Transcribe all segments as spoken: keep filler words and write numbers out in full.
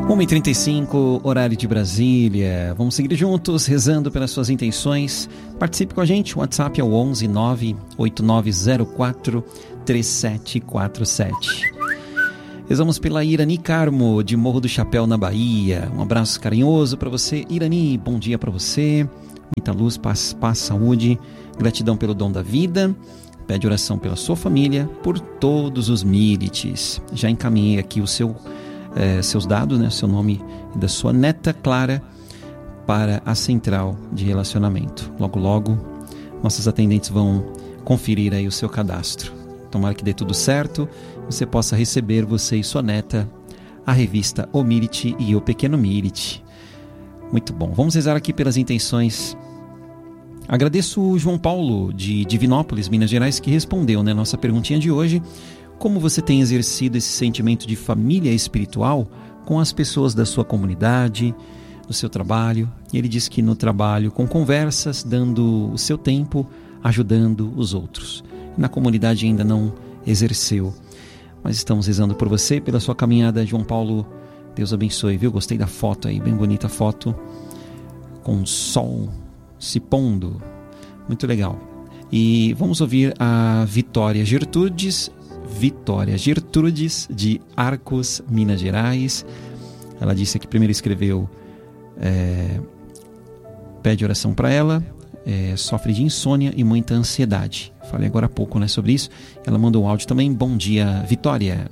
uma e trinta e cinco, horário de Brasília. Vamos seguir juntos, rezando pelas suas intenções. Participe com a gente, o WhatsApp é o onze nove oito nove zero quatro três sete quatro sete. Rezamos pela Irani Carmo, de Morro do Chapéu, na Bahia. Um abraço carinhoso para você, Irani. Bom dia para você. Muita luz, paz, paz, saúde. Gratidão pelo dom da vida. Pede oração pela sua família, por todos os Mírites. Já encaminhei aqui o seu, eh, seus dados, né, seu nome e da sua neta Clara para a central de relacionamento. Logo, logo, nossos atendentes vão conferir aí o seu cadastro. Tomara que dê tudo certo, você possa receber, você e sua neta, a revista O Mirite e O Pequeno Mirite. Muito bom. Vamos rezar aqui pelas intenções. Agradeço o João Paulo, de Divinópolis, Minas Gerais, que respondeu, né, nossa perguntinha de hoje. Como você tem exercido esse sentimento de família espiritual com as pessoas da sua comunidade, no seu trabalho? E ele disse que no trabalho, com conversas, dando o seu tempo, ajudando os outros. Na comunidade ainda não exerceu, mas estamos rezando por você, pela sua caminhada, João Paulo. Deus abençoe, viu? Gostei da foto aí, bem bonita a foto, com o sol se pondo, muito legal. E vamos ouvir a Vitória Gertrudes, Vitória Gertrudes, de Arcos, Minas Gerais. Ela disse que primeiro escreveu, é, pede oração para ela, é, sofre de insônia e muita ansiedade. Falei agora há pouco, né, sobre isso. Ela mandou um áudio também. Bom dia, Vitória.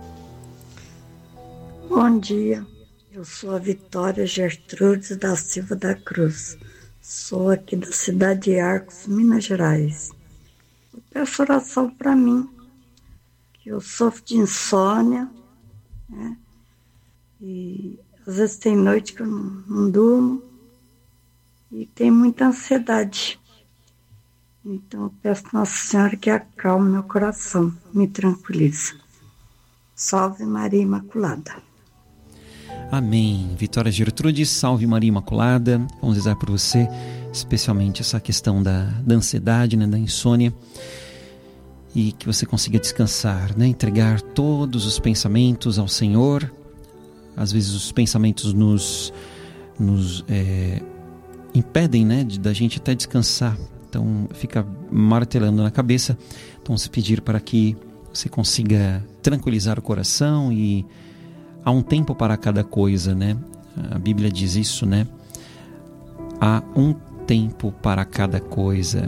Bom dia, eu sou a Vitória Gertrudes da Silva da Cruz. Sou aqui da cidade de Arcos, Minas Gerais. Eu peço oração para mim, que eu sofro de insônia, né? E às vezes tem noite que eu não, não durmo e tenho muita ansiedade. Então eu peço a Nossa Senhora que acalme meu coração, me tranquilize. Salve Maria Imaculada. Amém. Vitória Gertrudes, salve Maria Imaculada. Vamos rezar por você, especialmente essa questão da, da ansiedade, né, da insônia, e que você consiga descansar, né, entregar todos os pensamentos ao Senhor. Às vezes os pensamentos nos, nos é, impedem, né, de, da gente até descansar. Então fica martelando na cabeça. Então se pedir para que você consiga tranquilizar o coração. E há um tempo para cada coisa, né? A Bíblia diz isso, né? Há um tempo para cada coisa.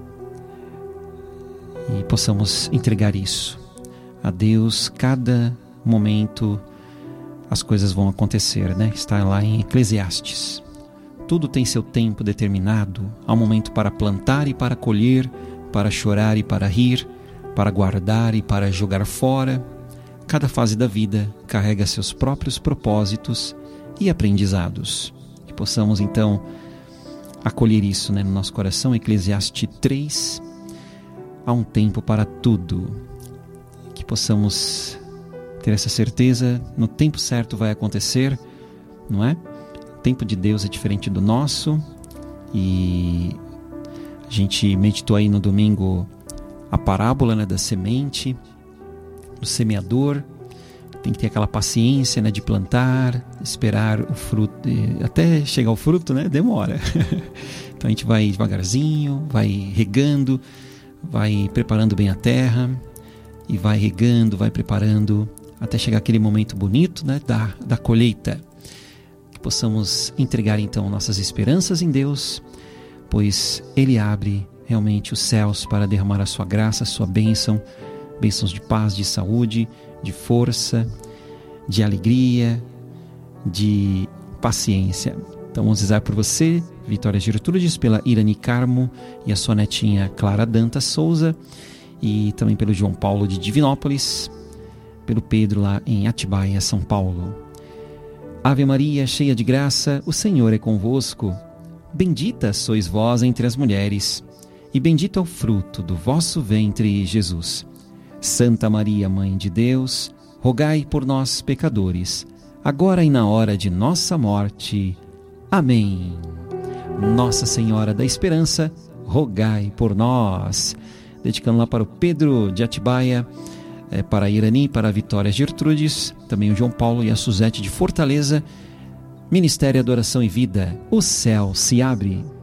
E possamos entregar isso a Deus. Cada momento as coisas vão acontecer, né? Está lá em Eclesiastes. Tudo tem seu tempo determinado. Há um momento para plantar e para colher, para chorar e para rir, para guardar e para jogar fora. Cada fase da vida carrega seus próprios propósitos e aprendizados. Que possamos, então, acolher isso, né, no nosso coração. Eclesiastes três, há um tempo para tudo. Que possamos ter essa certeza, no tempo certo vai acontecer, não é? O tempo de Deus é diferente do nosso. E a gente meditou aí no domingo a parábola, né, da semente, do semeador. Tem que ter aquela paciência, né, de plantar, esperar o fruto, até chegar ao fruto, né, demora. Então a gente vai devagarzinho, vai regando, vai preparando bem a terra, e vai regando, vai preparando, até chegar aquele momento bonito, né, da, da colheita. Que possamos entregar então nossas esperanças em Deus, pois Ele abre realmente os céus para derramar a sua graça, a sua bênção, bênçãos de paz, de saúde, de força, de alegria, de paciência. Então vamos rezar por você, Vitória Gertrudes, pela Irani Carmo e a sua netinha Clara Dantas Souza, e também pelo João Paulo de Divinópolis, pelo Pedro lá em Atibaia, São Paulo. Ave Maria, cheia de graça, o Senhor é convosco. Bendita sois vós entre as mulheres, e bendito é o fruto do vosso ventre, Jesus. Santa Maria, Mãe de Deus, rogai por nós, pecadores, agora e na hora de nossa morte. Amém. Nossa Senhora da Esperança, rogai por nós. Dedicando lá para o Pedro de Atibaia, é, para a Irani, para a Vitória Gertrudes, também o João Paulo e a Suzete de Fortaleza. Ministério Adoração e Vida, o céu se abre.